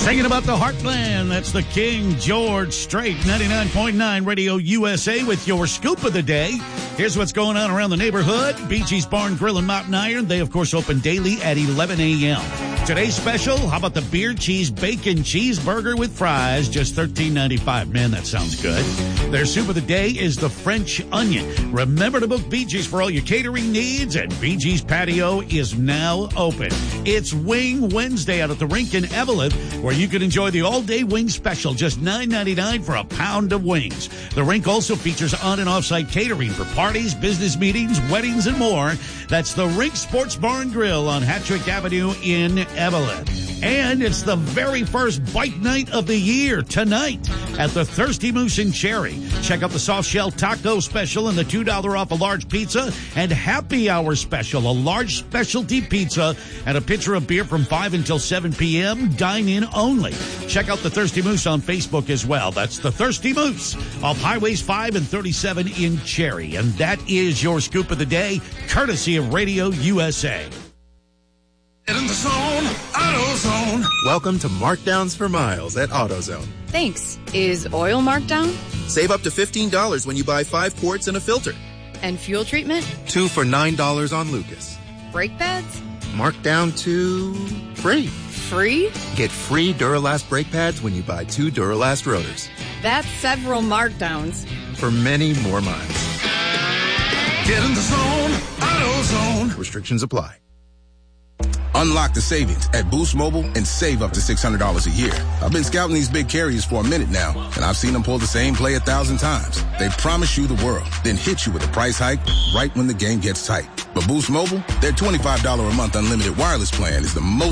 Singing about the heartland, that's the King George Strait, 99.9 Radio USA with your scoop of the day. Here's what's going on around the neighborhood. BG's Barn Grill and Mountain Iron, they of course open daily at 11 a.m. Today's special, how about the beer cheese bacon cheeseburger with fries, just $13.95. Man, that sounds good. Their soup of the day is the French onion. Remember to book BG's for all your catering needs, and BG's Patio is now open. It's Wing Wednesday out at the rink in Evelyn, where you can enjoy the all-day wing special, just $9.99 for a pound of wings. The rink also features on- and off-site catering for parties, business meetings, weddings, and more. That's the Rink Sports Barn Grill on Hattrick Avenue in Evelyn. And it's the very first bike night of the year tonight at the Thirsty Moose in Cherry. Check out the soft shell taco special and the $2 off a large pizza, and happy hour special, a large specialty pizza and a pitcher of beer from 5 until 7 p.m. Dine in only. Check out the Thirsty Moose on Facebook as well. That's the Thirsty Moose off Highways 5 and 37 in Cherry. And that is your scoop of the day, courtesy of Radio USA. In the zone, AutoZone. Welcome to Markdowns for Miles at AutoZone. Thanks. Is oil marked down? Save up to $15 when you buy 5 quarts and a filter. And fuel treatment? 2 for $9 on Lucas. Brake pads? Marked down to free. Free? Get free Duralast brake pads when you buy 2 Duralast rotors. That's several markdowns. For many more miles. Get in the zone, AutoZone. Restrictions apply. Unlock the savings at Boost Mobile and save up to $600 a year. I've been scouting these big carriers for a minute now, and I've seen them pull the same play 1,000 times. They promise you the world, then hit you with a price hike right when the game gets tight. But Boost Mobile, their $25 a month unlimited wireless plan is the most